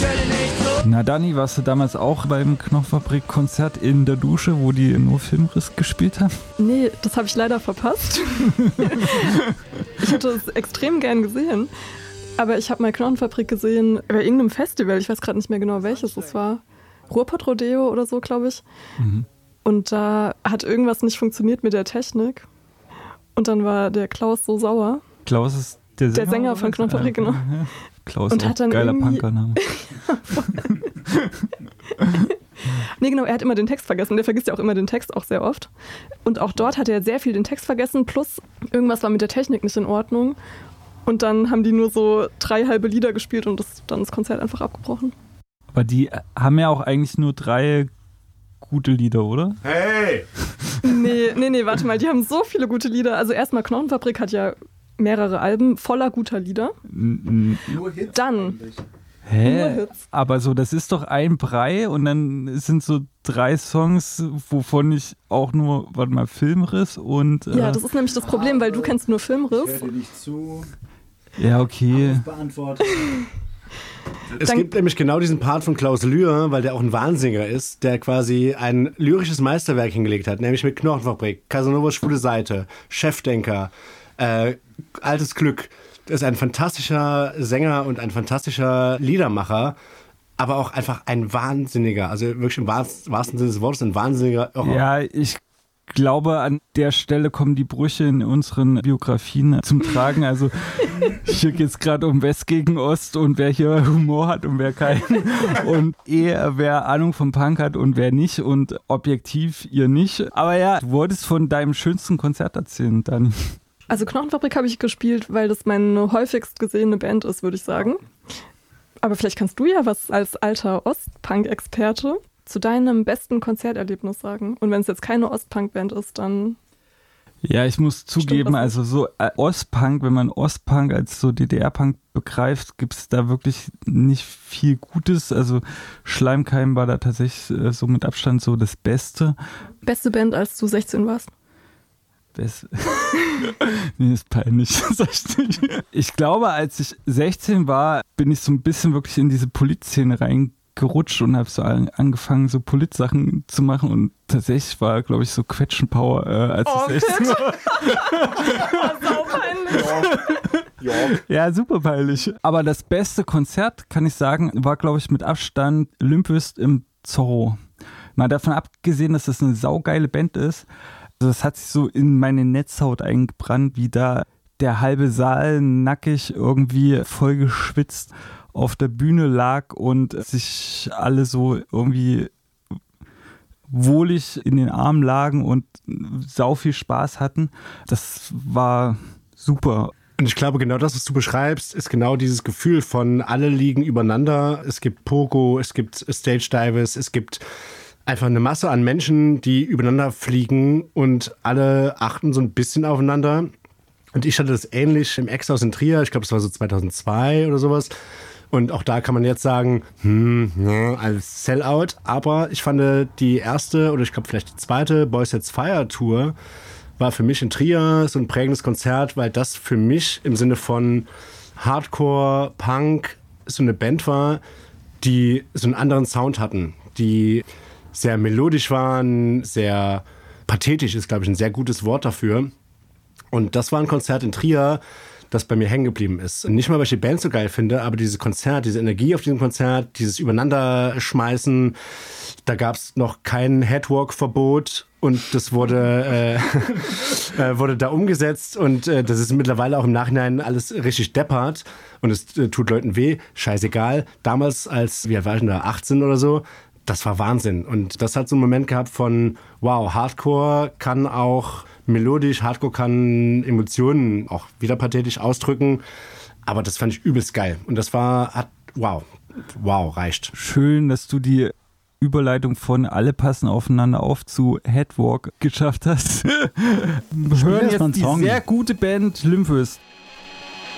Na Dani, warst du damals auch beim Knopfabrik-Konzert in der Dusche, wo die nur Filmriss gespielt haben? Nee, das habe ich leider verpasst. Ich hätte es extrem gern gesehen. Aber ich habe mal Knochenfabrik gesehen bei irgendeinem Festival. Ich weiß gerade nicht mehr genau, welches es war. Ruhrpott Rodeo oder so, glaube ich. Mhm. Und da hat irgendwas nicht funktioniert mit der Technik. Und dann war der Klaus so sauer. Klaus ist der Sänger von Knochenfabrik, genau. Ja. Klaus und auch hat dann geiler Punkername. Nee, genau, er hat immer den Text vergessen. Der vergisst ja auch immer den Text, auch sehr oft. Und auch dort hat er sehr viel den Text vergessen, plus irgendwas war mit der Technik nicht in Ordnung. Und dann haben die nur so 3 halbe Lieder gespielt und dann das Konzert einfach abgebrochen. Aber die haben ja auch eigentlich nur 3 gute Lieder, oder? Hey! Nee, warte mal, die haben so viele gute Lieder. Also erstmal, Knochenfabrik hat ja mehrere Alben voller guter Lieder. Nur Hits. Dann. Hä? Aber so, das ist doch ein Brei und dann sind so 3 Songs, wovon ich auch nur, Filmriss und... Ja, das ist nämlich das Problem, weil du kennst nur Filmriss. Ich höre dir nicht zu. Ja, okay. Beantwortet. Es gibt nämlich genau diesen Part von Klaus Lühr, weil der auch ein Wahnsinniger ist, der quasi ein lyrisches Meisterwerk hingelegt hat, nämlich mit Knochenfabrik, Casanovas Schwule Seite, Chefdenker, Altes Glück. Er ist ein fantastischer Sänger und ein fantastischer Liedermacher, aber auch einfach ein Wahnsinniger, also wirklich im wahrsten Sinne des Wortes ein wahnsinniger Irrer. Ja, ich glaube, an der Stelle kommen die Brüche in unseren Biografien zum Tragen. Also hier geht es gerade um West gegen Ost und wer hier Humor hat und wer keinen. Und wer Ahnung vom Punk hat und wer nicht und objektiv ihr nicht. Aber ja, du wolltest von deinem schönsten Konzert erzählen, Dani. Also Knochenfabrik habe ich gespielt, weil das meine häufigst gesehene Band ist, würde ich sagen. Aber vielleicht kannst du ja was als alter Ostpunk-Experte zu deinem besten Konzerterlebnis sagen. Und wenn es jetzt keine Ostpunk-Band ist, dann... Ja, ich muss zugeben, also so Ostpunk, wenn man Ostpunk als so DDR-Punk begreift, gibt es da wirklich nicht viel Gutes. Also Schleimkeim war da tatsächlich so mit Abstand so das Beste. Beste Band, als du 16 warst? Nee, ist peinlich. Ich glaube, als ich 16 war, bin ich so ein bisschen wirklich in diese Polit-Szene reingerutscht und habe so angefangen, so Polit-Sachen zu machen und tatsächlich war, glaube ich, so Quetschenpower, als ich 16 war. Saupeinlich. Ja, super peinlich. Aber das beste Konzert, kann ich sagen, war, glaube ich, mit Abstand Limp im Zorro. Mal davon abgesehen, dass das eine saugeile Band ist. Also das hat sich so in meine Netzhaut eingebrannt, wie da der halbe Saal nackig irgendwie voll geschwitzt auf der Bühne lag und sich alle so irgendwie wohlig in den Armen lagen und sau viel Spaß hatten. Das war super. Und ich glaube, genau das, was du beschreibst, ist genau dieses Gefühl von alle liegen übereinander. Es gibt Pogo, es gibt Stage Dives, es gibt einfach eine Masse an Menschen, die übereinander fliegen und alle achten so ein bisschen aufeinander. Und ich hatte das ähnlich im Ex-Haus in Trier, ich glaube, es war so 2002 oder sowas. Und auch da kann man jetzt sagen, als Sellout. Aber ich fand die erste oder ich glaube vielleicht die zweite Boys Sets Fire Tour war für mich in Trier so ein prägendes Konzert, weil das für mich im Sinne von Hardcore, Punk so eine Band war, die so einen anderen Sound hatten, die sehr melodisch waren, sehr pathetisch ist, glaube ich, ein sehr gutes Wort dafür. Und das war ein Konzert in Trier, das bei mir hängen geblieben ist. Und nicht mal, weil ich die Band so geil finde, aber dieses Konzert, diese Energie auf diesem Konzert, dieses Übereinanderschmeißen, da gab es noch kein Headwalk-Verbot und das wurde da umgesetzt und das ist mittlerweile auch im Nachhinein alles richtig deppert und es tut Leuten weh, scheißegal. Damals, wie alt war ich denn da, 18 oder so, das war Wahnsinn. Und das hat so einen Moment gehabt von, wow, Hardcore kann auch melodisch, Hardcore kann Emotionen auch wieder pathetisch ausdrücken. Aber das fand ich übelst geil. Und das wow, reicht. Schön, dass du die Überleitung von alle passen aufeinander auf zu Headwalk geschafft hast. Wir hören jetzt die sehr gute Band Limp.